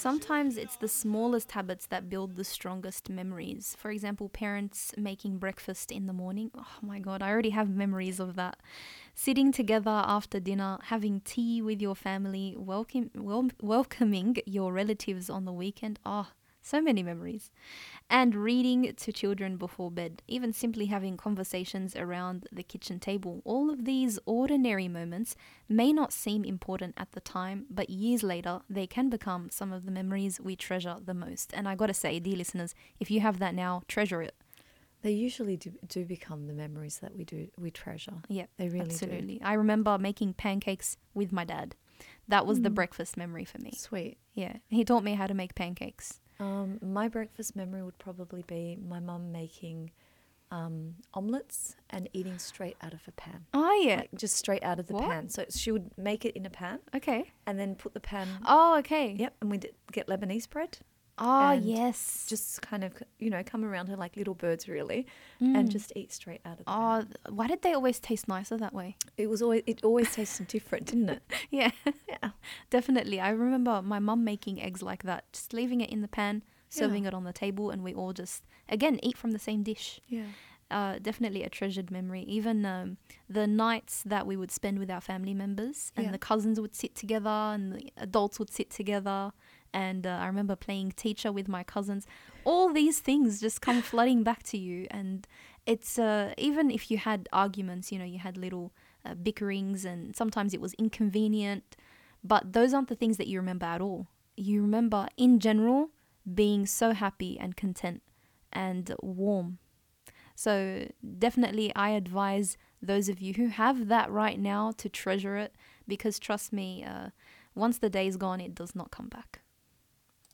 Sometimes it's the smallest habits that build the strongest memories. For example, parents making breakfast in the morning. Oh my God, I already have memories of that. Sitting together after dinner, having tea with your family, welcoming your relatives on the weekend. Oh, so many memories. And reading to children before bed, even simply having conversations around the kitchen table. All of these ordinary moments may not seem important at the time, but years later, they can become some of the memories we treasure the most. And I gotta say, dear listeners, if you have that now, treasure it. They usually do become the memories that we treasure. Yeah, They really absolutely. I remember making pancakes with my dad. That was the breakfast memory for me. Sweet. Yeah, he taught me how to make pancakes. My breakfast memory would probably be my mum making omelets and eating straight out of a pan. Oh, yeah. Like just straight out of the What? pan. So she would make it in a pan Okay. and then put the pan. Oh, okay. Yep. And we'd get Lebanese bread. Oh, and yes. Just kind of, come around her like little birds, really, and just eat straight out of the pan. Oh, why did they always taste nicer that way? It always tasted different, didn't it? Yeah, Yeah. definitely. I remember my mum making eggs like that, just leaving it in the pan, serving Yeah. it on the table, and we all just, again, eat from the same dish. Yeah. Definitely a treasured memory. Even the nights that we would spend with our family members, and Yeah. the cousins would sit together, and the adults would sit together. And I remember playing teacher with my cousins. All these things just come flooding back to you. And it's even if you had arguments, you had little bickerings, and sometimes it was inconvenient. But those aren't the things that you remember at all. You remember, in general, being so happy and content and warm. So definitely I advise those of you who have that right now to treasure it, because trust me, once the day's gone, it does not come back.